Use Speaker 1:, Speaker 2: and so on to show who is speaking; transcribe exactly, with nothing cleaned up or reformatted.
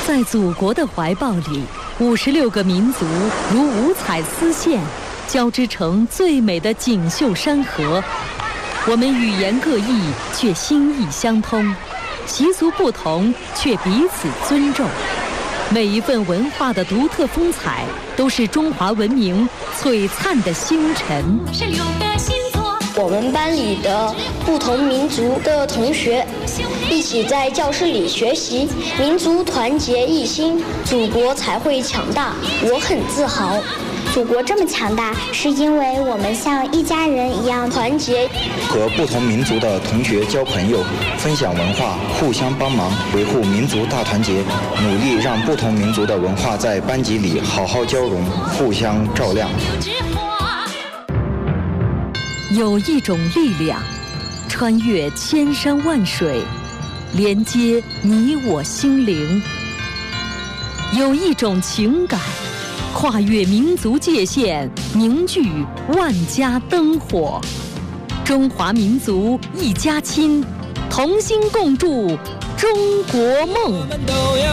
Speaker 1: 在祖国的怀抱里，五十六个民族如五彩丝线，交织成最美的锦绣山河。我们语言各异，却心意相通；习俗不同，却彼此尊重。每一份文化的独特风采，都是中华文明璀璨的星辰。
Speaker 2: 十六个星座，
Speaker 3: 我们班里的不同民族的同学一起在教室里学习，民族团结一心，祖国才会强大。我很自豪。
Speaker 4: 祖国这么强大，是因为我们像一家人一样团结。
Speaker 5: 和不同民族的同学交朋友，分享文化，互相帮忙，维护民族大团结，努力让不同民族的文化在班级里好好交融，互相照亮。
Speaker 1: 有一种力量，穿越千山万水，连接你我心灵；有一种情感，跨越民族界限，凝聚万家灯火。中华民族一家亲，同心共筑中国梦。